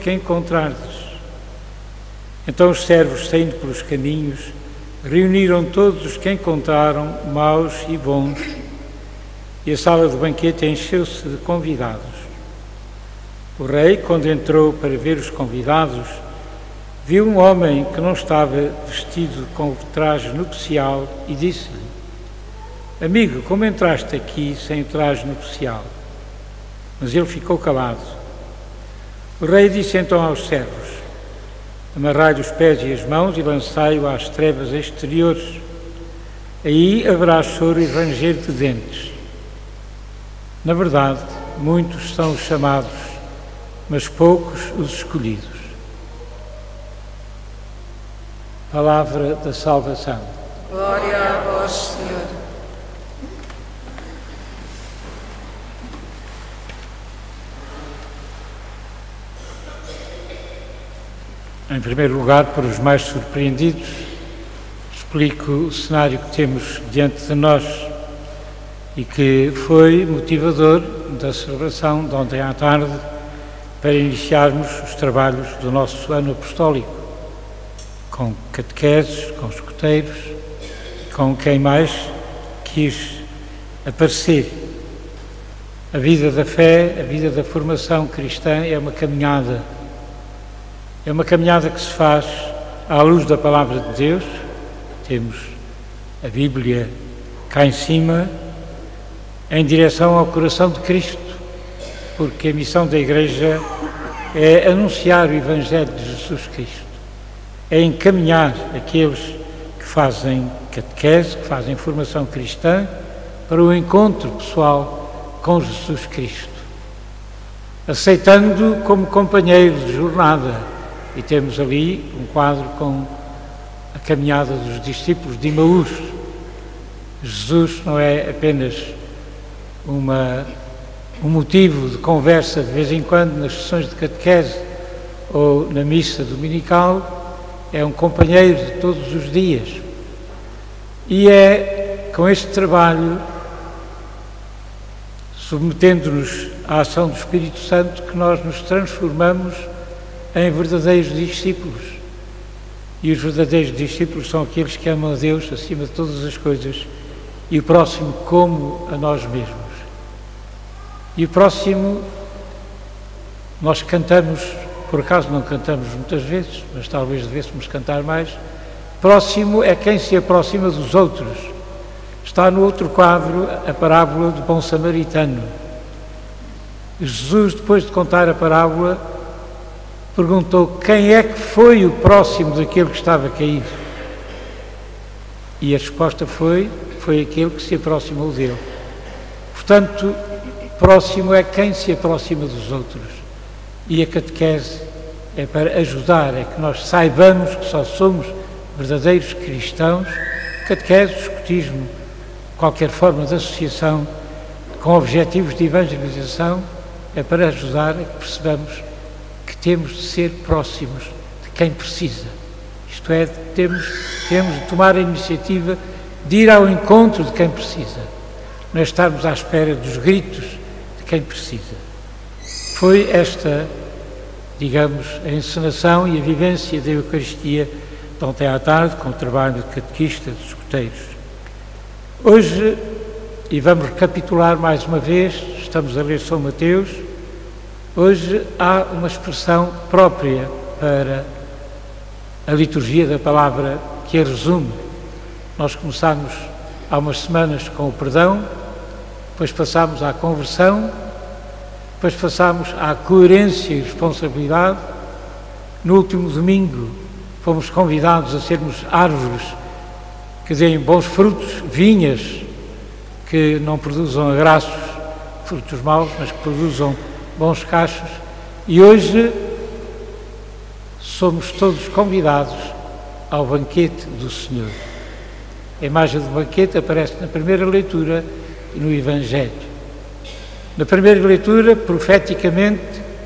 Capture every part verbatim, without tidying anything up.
que encontrardes. Então os servos, saindo pelos caminhos, reuniram todos os que encontraram, maus e bons, e a sala do banquete encheu-se de convidados. O rei, quando entrou para ver os convidados, viu um homem que não estava vestido com o traje nupcial e disse-lhe: Amigo, como entraste aqui sem o traje nupcial? Mas ele ficou calado. O rei disse então aos servos: Amarrai-lhe os pés e as mãos e lançai-o às trevas exteriores. Aí haverá choro e ranger de dentes. Na verdade, muitos são os chamados, mas poucos os escolhidos. Palavra da salvação. Glória a vós, Senhor. Em primeiro lugar, para os mais surpreendidos, explico o cenário que temos diante de nós e que foi motivador da celebração de ontem à tarde para iniciarmos os trabalhos do nosso ano apostólico, com catequeses, com escuteiros, com quem mais quis aparecer. A vida da fé, a vida da formação cristã é uma caminhada. É uma caminhada que se faz à luz da Palavra de Deus. Temos a Bíblia cá em cima, em direção ao coração de Cristo, porque a missão da Igreja é anunciar o Evangelho de Jesus Cristo, é encaminhar aqueles que fazem catequese, que fazem formação cristã, para o encontro pessoal com Jesus Cristo, aceitando-o como companheiro de jornada. E temos ali um quadro com a caminhada dos discípulos de Emaús. Jesus não é apenas uma, um motivo de conversa de vez em quando nas sessões de catequese ou na missa dominical, é um companheiro de todos os dias. E é com este trabalho, submetendo-nos à ação do Espírito Santo, que nós nos transformamos em verdadeiros discípulos. E os verdadeiros discípulos são aqueles que amam a Deus acima de todas as coisas e o próximo como a nós mesmos. E o próximo, nós cantamos, por acaso não cantamos muitas vezes, mas talvez devêssemos cantar mais. Próximo é quem se aproxima dos outros. Está no outro quadro a parábola do bom samaritano. Jesus, depois de contar a parábola, perguntou quem é que foi o próximo daquele que estava caído. E a resposta foi, foi aquele que se aproximou dele. Portanto, próximo é quem se aproxima dos outros. E a catequese é para ajudar, é que nós saibamos que só somos verdadeiros cristãos. Catequese, escotismo, qualquer forma de associação com objetivos de evangelização, é para ajudar a que percebamos que temos de ser próximos de quem precisa. Isto é, temos, temos de tomar a iniciativa de ir ao encontro de quem precisa. Não é estarmos à espera dos gritos de quem precisa. Foi esta, digamos, a encenação e a vivência da Eucaristia de ontem à tarde, com o trabalho de catequista, de escuteiros. Hoje, e vamos recapitular mais uma vez, estamos a ler São Mateus. Hoje há uma expressão própria para a liturgia da palavra que a resume. Nós começámos há umas semanas com o perdão, depois passámos à conversão, depois passámos à coerência e responsabilidade. No último domingo fomos convidados a sermos árvores que deem bons frutos, vinhas que não produzam agraços, frutos maus, mas que produzam bons cachos. E hoje somos todos convidados ao banquete do Senhor. A imagem do banquete aparece na primeira leitura e no Evangelho. Na primeira leitura, profeticamente,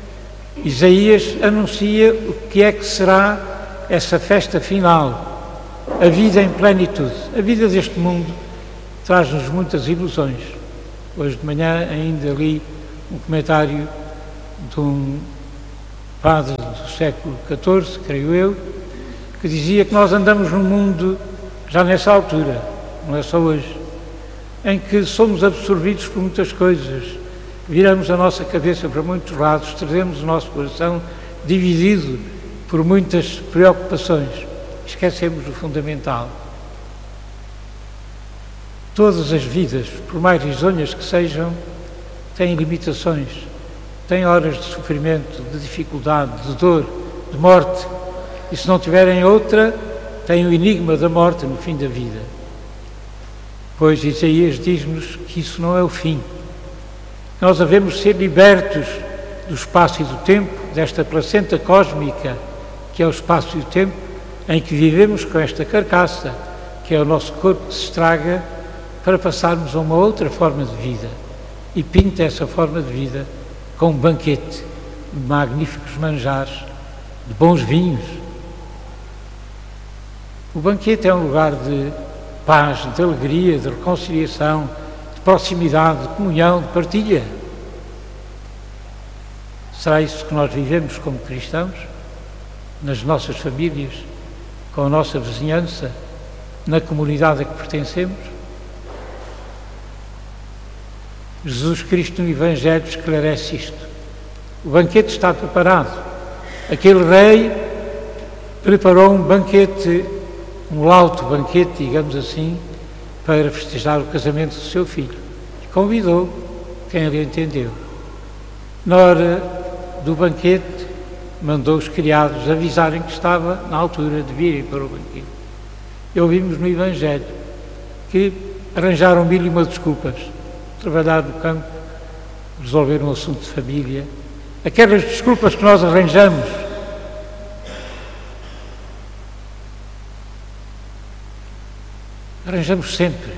Isaías anuncia o que é que será essa festa final, a vida em plenitude. A vida deste mundo traz-nos muitas ilusões. Hoje de manhã ainda li um comentário de um padre do século catorze, creio eu, que dizia que nós andamos num mundo, já nessa altura, não é só hoje, em que somos absorvidos por muitas coisas, viramos a nossa cabeça para muitos lados, trazemos o nosso coração dividido por muitas preocupações, esquecemos o fundamental. Todas as vidas, por mais risonhas que sejam, têm limitações, têm horas de sofrimento, de dificuldade, de dor, de morte, e se não tiverem outra, têm o enigma da morte no fim da vida. Pois Isaías diz-nos que isso não é o fim. Nós havemos ser libertos do espaço e do tempo, desta placenta cósmica que é o espaço e o tempo, em que vivemos com esta carcaça, que é o nosso corpo que se estraga, para passarmos a uma outra forma de vida. E pinta essa forma de vida com um banquete de magníficos manjares, de bons vinhos. O banquete é um lugar de paz, de alegria, de reconciliação, de proximidade, de comunhão, de partilha. Será isso que nós vivemos como cristãos? Nas nossas famílias, com a nossa vizinhança, na comunidade a que pertencemos? Jesus Cristo no Evangelho esclarece isto. O banquete está preparado. Aquele rei preparou um banquete, um lauto banquete, digamos assim, para festejar o casamento do seu filho. E convidou quem lhe entendeu. Na hora do banquete, mandou os criados avisarem que estava na altura de virem para o banquete. E ouvimos no Evangelho que arranjaram mil e uma desculpas. Trabalhar no campo, resolver um assunto de família. Aquelas desculpas que nós arranjamos. Arranjamos sempre.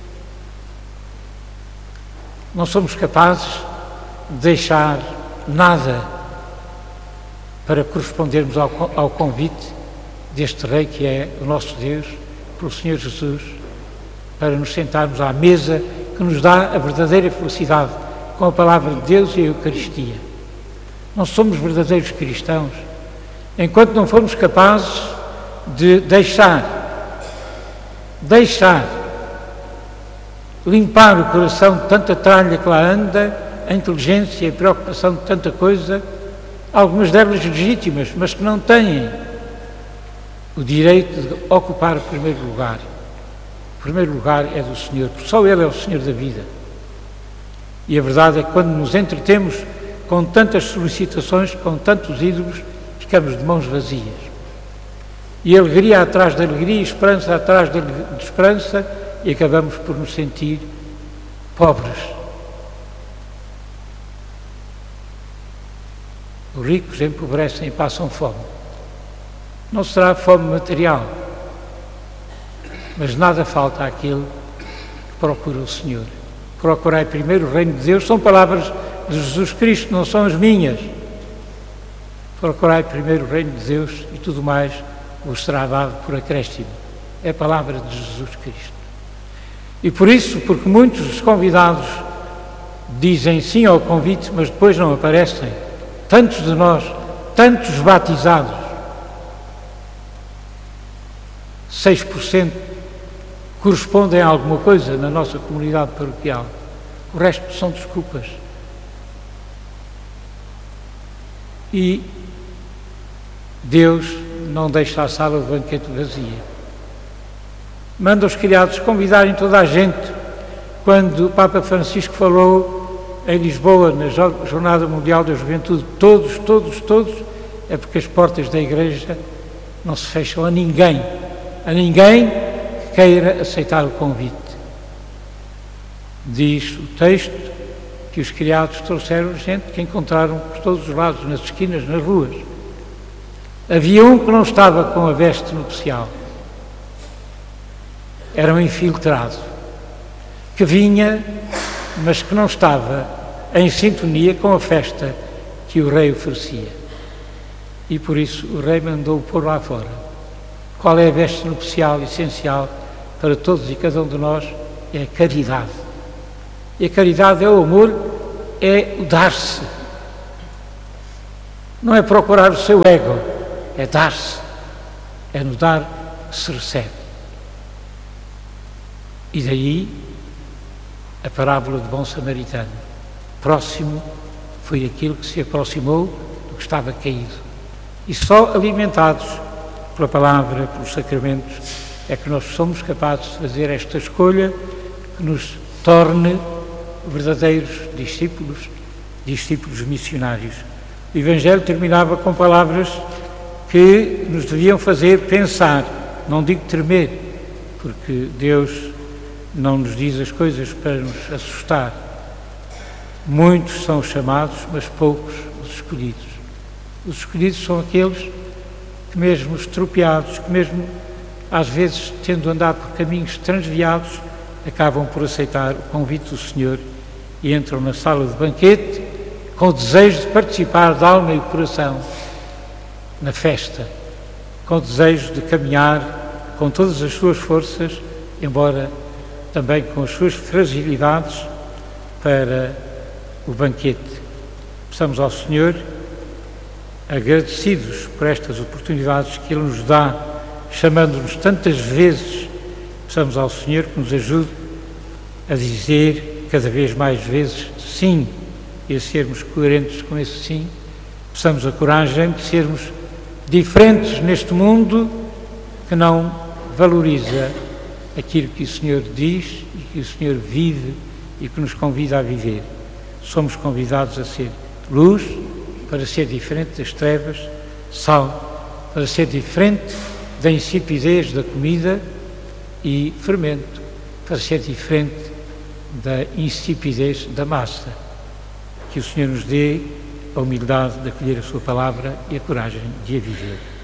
Não somos capazes de deixar nada para correspondermos ao, ao convite deste Rei que é o nosso Deus, pelo Senhor Jesus, para nos sentarmos à mesa que nos dá a verdadeira felicidade com a palavra de Deus e a Eucaristia. Não somos verdadeiros cristãos enquanto não formos capazes de deixar, deixar, limpar o coração de tanta tralha que lá anda, a inteligência e a preocupação de tanta coisa, algumas delas legítimas, mas que não têm o direito de ocupar o primeiro lugar. O primeiro lugar é do Senhor, porque só Ele é o Senhor da vida. E a verdade é que quando nos entretemos com tantas solicitações, com tantos ídolos, ficamos de mãos vazias. E alegria atrás de alegria, esperança atrás de, de esperança, e acabamos por nos sentir pobres. Os ricos empobrecem e passam fome. Não será fome material, mas nada falta àquele que procura o Senhor. Procurai primeiro o reino de Deus, são palavras de Jesus Cristo, não são as minhas. Procurai primeiro o reino de Deus e tudo mais vos será dado por acréscimo. É a palavra de Jesus Cristo. E por isso, porque muitos dos convidados dizem sim ao convite, mas depois não aparecem, tantos de nós, tantos batizados, seis por cento correspondem a alguma coisa na nossa comunidade paroquial. O resto são desculpas. E Deus não deixa a sala de banquete vazia. Manda os criados convidarem toda a gente. Quando o Papa Francisco falou em Lisboa, na Jornada Mundial da Juventude, todos, todos, todos, é porque as portas da Igreja não se fecham a ninguém, a ninguém que queira aceitar o convite. Diz o texto que os criados trouxeram gente que encontraram por todos os lados, nas esquinas, nas ruas. Havia um que não estava com a veste nupcial. Era um infiltrado, que vinha, mas que não estava em sintonia com a festa que o rei oferecia. E por isso o rei mandou-o pôr lá fora. Qual é a veste nupcial essencial para todos e cada um de nós? É a caridade. E a caridade é o amor, é o dar-se. Não é procurar o seu ego, é dar-se. É no dar que se recebe. E daí a parábola do bom samaritano. Próximo foi aquele que se aproximou do que estava caído. E só alimentados pela palavra, pelos sacramentos, é que nós somos capazes de fazer esta escolha que nos torne verdadeiros discípulos, discípulos missionários. O Evangelho terminava com palavras que nos deviam fazer pensar, não digo tremer, porque Deus não nos diz as coisas para nos assustar. Muitos são os chamados, mas poucos os escolhidos. Os escolhidos são aqueles que mesmo estropiados, que mesmo às vezes tendo andado por caminhos transviados, acabam por aceitar o convite do Senhor e entram na sala de banquete com o desejo de participar de alma e coração na festa, com o desejo de caminhar com todas as suas forças, embora também com as suas fragilidades, para o banquete. Peçamos ao Senhor, agradecidos por estas oportunidades que Ele nos dá, chamando-nos tantas vezes, peçamos ao Senhor que nos ajude a dizer cada vez mais vezes sim e a sermos coerentes com esse sim. Peçamos a coragem de sermos diferentes neste mundo que não valoriza aquilo que o Senhor diz e que o Senhor vive e que nos convida a viver. Somos convidados a ser luz, para ser diferente das trevas, sal, para ser diferente da insipidez da comida, e fermento, para ser diferente da insipidez da massa. Que o Senhor nos dê a humildade de acolher a sua palavra e a coragem de a viver.